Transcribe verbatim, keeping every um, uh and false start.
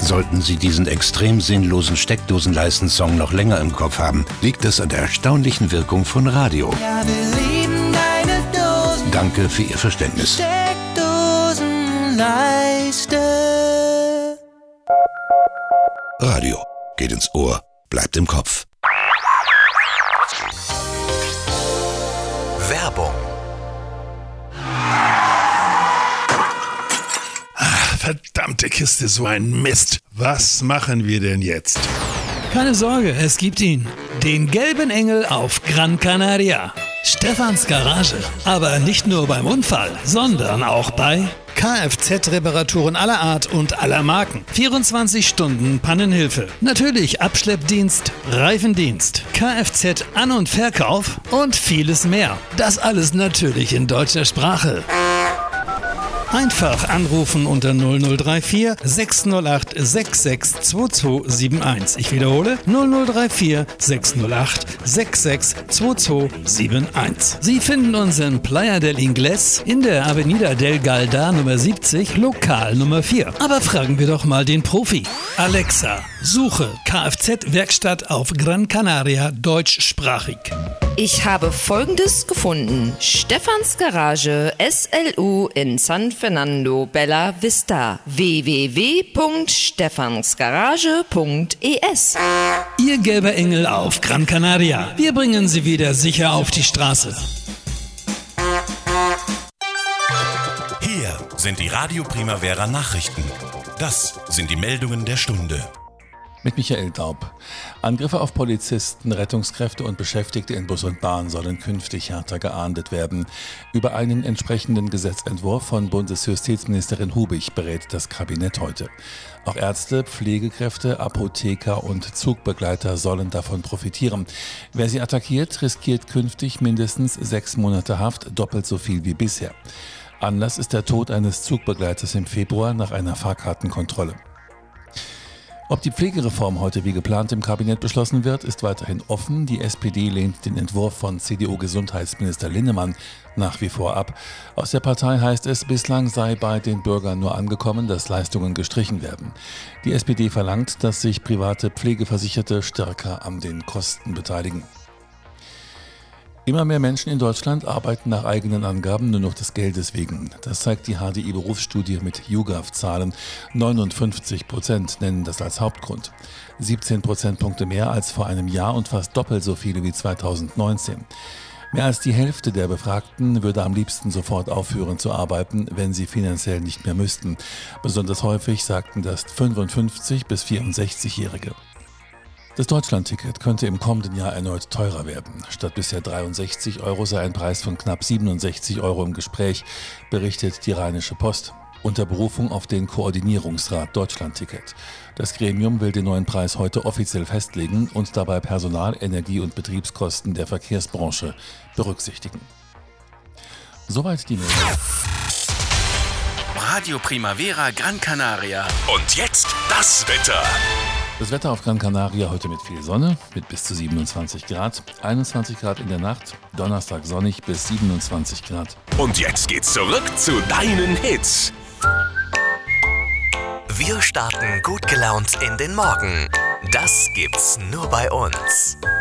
Sollten Sie diesen extrem sinnlosen Steckdosenleisten-Song noch länger im Kopf haben, liegt es an der erstaunlichen Wirkung von Radio. Ja, wir lieben deine Dosen. Danke für Ihr Verständnis. Steckdosenleiste. Radio geht ins Ohr, bleibt im Kopf. Werbung. Ach, verdammte Kiste, so ein Mist. Was machen wir denn jetzt? Keine Sorge, es gibt ihn. Den gelben Engel auf Gran Canaria. Stefans Garage. Aber nicht nur beim Unfall, sondern auch bei Kfz-Reparaturen aller Art und aller Marken. vierundzwanzig Stunden Pannenhilfe. Natürlich Abschleppdienst, Reifendienst, Kfz-An- und Verkauf und vieles mehr. Das alles natürlich in deutscher Sprache. Einfach anrufen unter null null drei vier sechs null acht sechs sechs zwei zwei sieben eins. Ich wiederhole null null drei vier sechs null acht sechs sechs zwei zwei sieben eins. Sie finden uns in Playa del Ingles in der Avenida del Galda Nummer siebzig, Lokal Nummer vier. Aber fragen wir doch mal den Profi. Alexa, suche Kfz-Werkstatt auf Gran Canaria deutschsprachig. Ich habe Folgendes gefunden. Stefans Garage S L U in San Fernando Bella Vista. w w w punkt stefansgarage punkt e s. Ihr gelber Engel auf Gran Canaria. Wir bringen Sie wieder sicher auf die Straße. Hier sind die Radio Primavera Nachrichten. Das sind die Meldungen der Stunde. Mit Michael Daub. Angriffe auf Polizisten, Rettungskräfte und Beschäftigte in Bus und Bahn sollen künftig härter geahndet werden. Über einen entsprechenden Gesetzentwurf von Bundesjustizministerin Hubig berät das Kabinett heute. Auch Ärzte, Pflegekräfte, Apotheker und Zugbegleiter sollen davon profitieren. Wer sie attackiert, riskiert künftig mindestens sechs Monate Haft, doppelt so viel wie bisher. Anlass ist der Tod eines Zugbegleiters im Februar nach einer Fahrkartenkontrolle. Ob die Pflegereform heute wie geplant im Kabinett beschlossen wird, ist weiterhin offen. Die S P D lehnt den Entwurf von C D U-Gesundheitsminister Linnemann nach wie vor ab. Aus der Partei heißt es, bislang sei bei den Bürgern nur angekommen, dass Leistungen gestrichen werden. Die S P D verlangt, dass sich private Pflegeversicherte stärker an den Kosten beteiligen. Immer mehr Menschen in Deutschland arbeiten nach eigenen Angaben nur noch des Geldes wegen. Das zeigt die H D I-Berufsstudie mit YouGov-Zahlen. neunundfünfzig Prozent nennen das als Hauptgrund. siebzehn Prozentpunkte mehr als vor einem Jahr und fast doppelt so viele wie zweitausendneunzehn. Mehr als die Hälfte der Befragten würde am liebsten sofort aufhören zu arbeiten, wenn sie finanziell nicht mehr müssten. Besonders häufig sagten das fünfundfünfzig- bis vierundsechzigjährige. Das Deutschlandticket könnte im kommenden Jahr erneut teurer werden. Statt bisher dreiundsechzig Euro sei ein Preis von knapp siebenundsechzig Euro im Gespräch, berichtet die Rheinische Post. Unter Berufung auf den Koordinierungsrat Deutschlandticket. Das Gremium will den neuen Preis heute offiziell festlegen und dabei Personal-, Energie- und Betriebskosten der Verkehrsbranche berücksichtigen. Soweit die Meldung. Radio Primavera Gran Canaria. Und jetzt das Wetter. Das Wetter auf Gran Canaria heute mit viel Sonne, mit bis zu siebenundzwanzig Grad, einundzwanzig Grad in der Nacht, Donnerstag sonnig bis siebenundzwanzig Grad. Und jetzt geht's zurück zu deinen Hits. Wir starten gut gelaunt in den Morgen. Das gibt's nur bei uns.